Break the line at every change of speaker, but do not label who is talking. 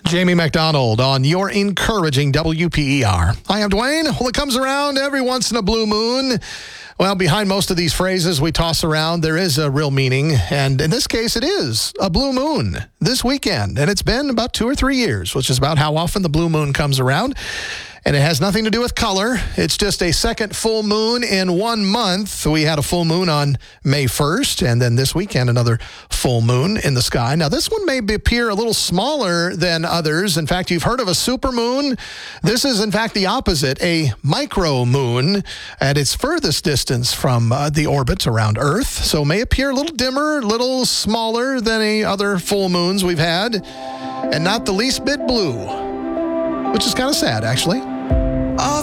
Jamie McDonald on your encouraging WPER. I am Dwayne. Well, it comes around every once in a blue moon. Well, behind most of these phrases we toss around, there is a real meaning. And in this case, it is a blue moon this weekend. And it's been about 2 or 3 years, which is about how often the blue moon comes around. And it has nothing to do with color. It's just a second full moon in 1 month. We had a full moon on May 1st, and then this weekend, another full moon in the sky. Now, this one may appear a little smaller than others. In fact, you've heard of a supermoon. This is, in fact, the opposite, a micro moon at its furthest distance from the orbit around Earth. So it may appear a little dimmer, a little smaller than any other full moons we've had, and not the least bit blue, which is kind of sad, actually.